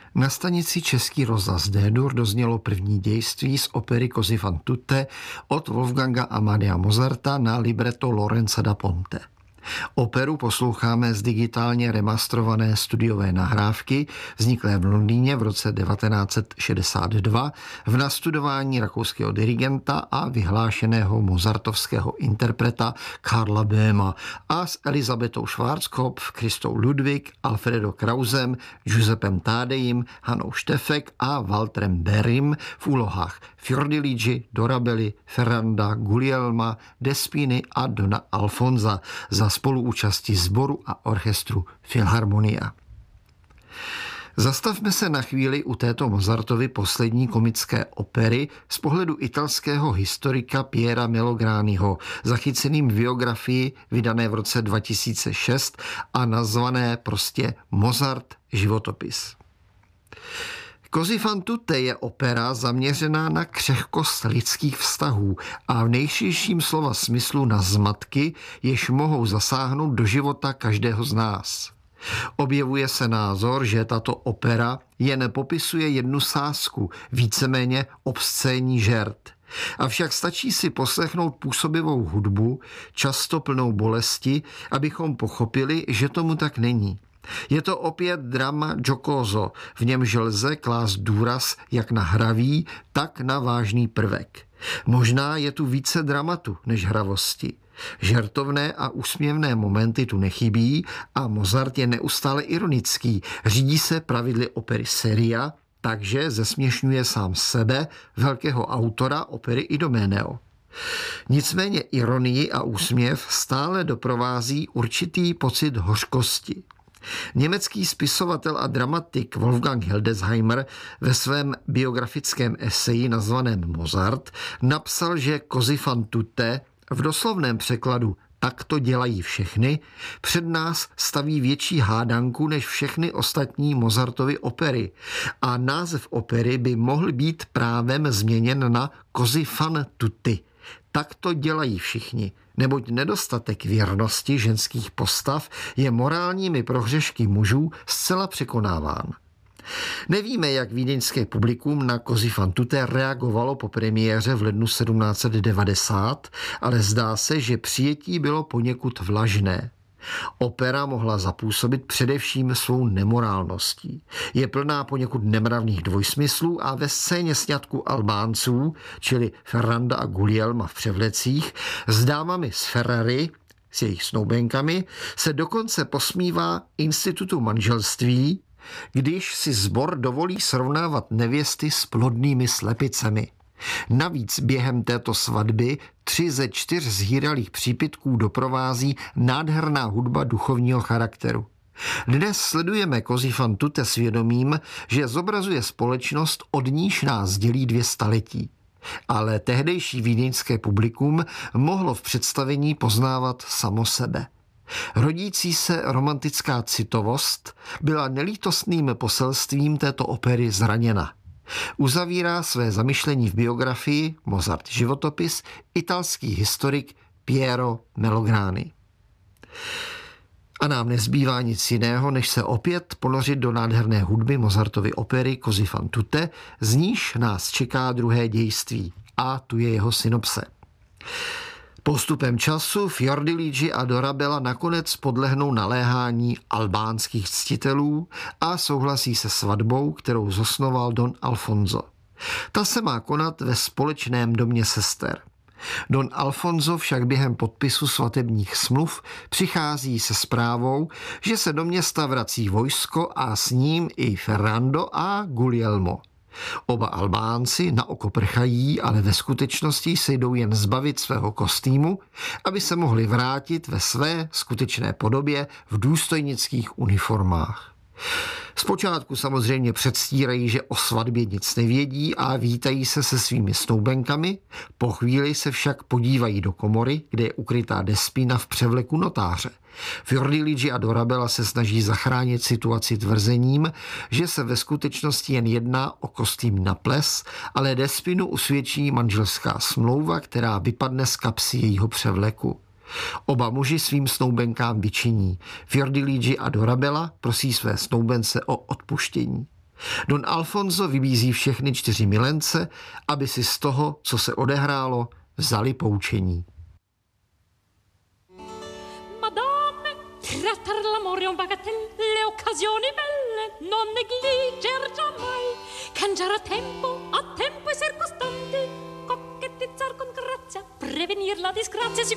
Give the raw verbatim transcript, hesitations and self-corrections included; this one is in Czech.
Na stanici Český rozhlas D-Dur doznělo první dějství z opery Così fan tutte od Wolfganga Amadea Mozarta na libretto Lorenza da Ponte. Operu posloucháme z digitálně remastrované studiové nahrávky, vzniklé v Londýně v roce devatenáct set šedesát dva v nastudování rakouského dirigenta a vyhlášeného mozartovského interpreta Karla Böhma a s Elisabetou Schwarzkopf, Christou Ludwig, Alfredo Krausem, Giuseppem Tádejím, Hanou Štefek a Walterem Berrym v úlohách Fiordiligi, Dorabelli, Ferranda, Guglielma, Despiny a Dona Alfonsa za spoluúčasti sboru a orchestru Filharmonia. Zastavme se na chvíli u této Mozartovy poslední komické opery z pohledu italského historika Piera Melograniho, zachyceným v biografii vydané v roce dva tisíce šest a nazvané prostě Mozart životopis. Così fan tutte je opera zaměřená na křehkost lidských vztahů a v nejširším slova smyslu na zmatky, jež mohou zasáhnout do života každého z nás. Objevuje se názor, že tato opera jen popisuje jednu sázku, víceméně obscénní žert. Avšak stačí si poslechnout působivou hudbu, často plnou bolesti, abychom pochopili, že tomu tak není. Je to opět drama giocoso, v němž lze klást důraz jak na hravý, tak na vážný prvek. Možná je tu více dramatu než hravosti. Žertovné a úsměvné momenty tu nechybí a Mozart je neustále ironický, řídí se pravidly opery seria, takže zesměšňuje sám sebe, velkého autora opery Idoméneo. Nicméně ironii a úsměv stále doprovází určitý pocit hořkosti. Německý spisovatel a dramatik Wolfgang Hildesheimer ve svém biografickém eseji nazvaném Mozart napsal, že Così fan tutte, v doslovném překladu Tak to dělají všechny, před nás staví větší hádanku než všechny ostatní Mozartovy opery a název opery by mohl být právem změněn na Così fan tutti. Tak to dělají všichni, neboť nedostatek věrnosti ženských postav je morálními prohřešky mužů zcela překonáván. Nevíme, jak vídeňské publikum na Così fan tutte reagovalo po premiéře v lednu sedmnáct set devadesát, ale zdá se, že přijetí bylo poněkud vlažné. Opera mohla zapůsobit především svou nemorálností. Je plná poněkud nemravných dvojsmyslů a ve scéně sňatku Albánců, čili Ferranda a Guglielma v převlecích, s dámami z Ferrary, s jejich snoubenkami, se dokonce posmívá institutu manželství, když si sbor dovolí srovnávat nevěsty s plodnými slepicemi. Navíc během této svatby tři ze čtyř zhýralých přípitků doprovází nádherná hudba duchovního charakteru. Dnes sledujeme Così fan tutte svědomím, že zobrazuje společnost, od níž nás dělí dvě staletí. Ale tehdejší vídeňské publikum mohlo v představení poznávat samo sebe. Rodící se romantická citovost byla nelítostným poselstvím této opery zraněna. Uzavírá své zamyšlení v biografii Mozart životopis italský historik Piero Melograni. A nám nezbývá nic jiného, než se opět ponořit do nádherné hudby Mozartovy opery Così fan tutte, z níž nás čeká druhé dějství. A tu je jeho synopse. Postupem času Fiordiligi a Dorabella nakonec podlehnou naléhání albánských ctitelů a souhlasí se svatbou, kterou zosnoval Don Alfonso. Ta se má konat ve společném domě sester. Don Alfonso však během podpisu svatebních smluv přichází se zprávou, že se do města vrací vojsko a s ním i Ferrando a Guglielmo. Oba Albánci na oko prchají, ale ve skutečnosti se jdou jen zbavit svého kostýmu, aby se mohli vrátit ve své skutečné podobě v důstojnických uniformách. Zpočátku samozřejmě předstírají, že o svatbě nic nevědí a vítají se se svými snoubenkami, po chvíli se však podívají do komory, kde je ukrytá Despina v převleku notáře. Fiordiligi a Dorabella se snaží zachránit situaci tvrzením, že se ve skutečnosti jen jedná o kostým na ples, ale Despinu usvědčí manželská smlouva, která vypadne z kapsy jejího převleku. Oba muži svým snoubenkám vyčiní. Fiordiligi a Dorabella prosí své snoubence o odpuštění. Don Alfonso vybízí všechny čtyři milence, aby si z toho, co se odehrálo, vzali poučení. Madame, tratter l'amore un bagatelle, le occasioni belle, non negliger giammai, cangiare a tempo, a tempo e circostanti, coquettizzar con grazia, prevenir la disgrazia si